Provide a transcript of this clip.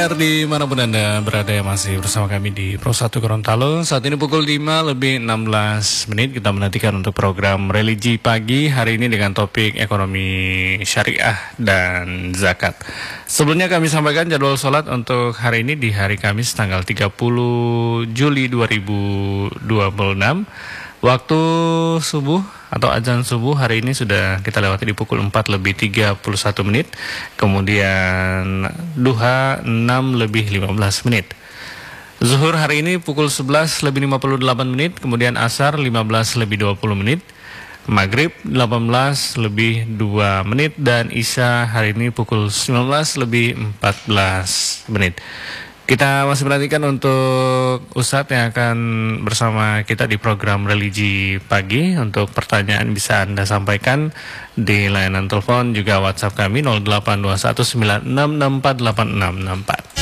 Dimanapun Anda berada yang masih bersama kami di Pro 1 Gorontalo. Saat ini pukul 5 lebih 16 menit. Kita menantikan untuk program Religi Pagi hari ini dengan topik ekonomi syariah dan zakat. Sebelumnya kami sampaikan jadwal sholat untuk hari ini di hari Kamis tanggal 30 Juli 2026. Waktu subuh atau azan subuh hari ini sudah kita lewati di pukul 4 lebih 31 menit. Kemudian duha 6 lebih 15 menit. Zuhur hari ini pukul 11 lebih 58 menit. Kemudian asar 15 lebih 20 menit. Maghrib 18 lebih 2 menit. Dan isya hari ini pukul 19 lebih 14 menit. Kita masih menantikan untuk Ustadz yang akan bersama kita di program Religi Pagi. Untuk pertanyaan bisa Anda sampaikan di layanan telepon juga WhatsApp kami 082196648664.